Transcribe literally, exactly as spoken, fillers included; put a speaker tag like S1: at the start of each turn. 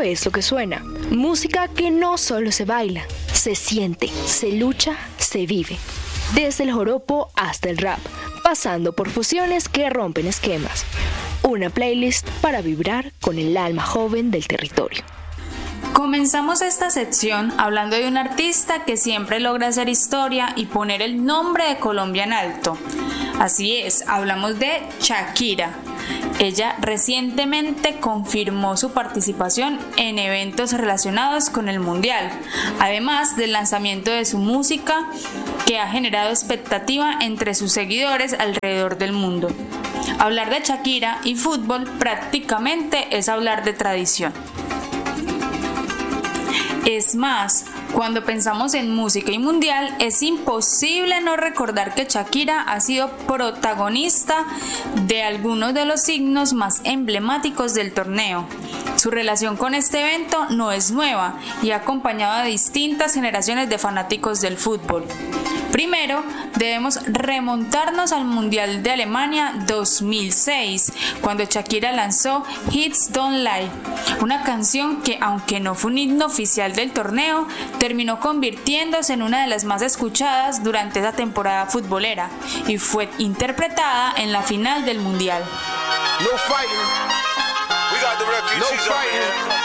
S1: es lo que suena. Música que no solo se baila, se siente, se lucha, se vive. Desde el joropo hasta el rap, pasando por fusiones que rompen esquemas. Una playlist para vibrar con el alma joven del territorio.
S2: Comenzamos esta sección hablando de un artista que siempre logra hacer historia y poner el nombre de Colombia en alto. Así es, hablamos de Shakira. Ella recientemente confirmó su participación en eventos relacionados con el Mundial, además del lanzamiento de su música que ha generado expectativa entre sus seguidores alrededor del mundo. Hablar de Shakira y fútbol prácticamente es hablar de tradición. Es más, cuando pensamos en música y mundial, es imposible no recordar que Shakira ha sido protagonista de algunos de los signos más emblemáticos del torneo. Su relación con este evento no es nueva y ha acompañado a distintas generaciones de fanáticos del fútbol. Primero, debemos remontarnos al Mundial de Alemania dos mil seis, cuando Shakira lanzó Hips Don't Lie, una canción que, aunque no fue un himno oficial del torneo, terminó convirtiéndose en una de las más escuchadas durante esa temporada futbolera y fue interpretada en la final del Mundial.
S3: No fighting. We got the refugees no fighting.